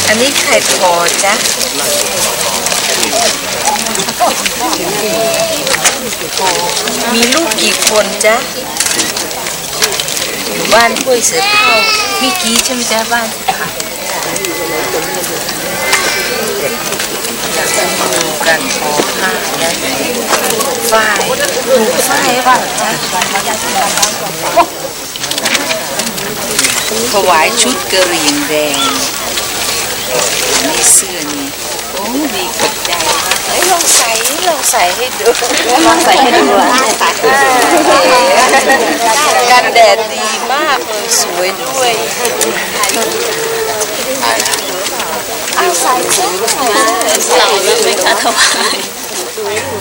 อันนี้ไข่พอจ้ะมีลูกกี่คนจ๊ะอยู่บ้านห้วยเสือเท่ามีกี่ใช่ไหมจ๊ะบ้านค่ะดูกันพอผ้าเนี่ยฝ้ายดูฝ้ายบ้างจ๊ะถวายชุดกระเหรี่ยงแดงนี่เสื้อนี่โอ้ดีกับใจลองใส่ให้ดูลองใส่ให้ดูกันแดดดีมากเลยสวยด้วยเอาใส่เราแล้วไม่กล้าถวาย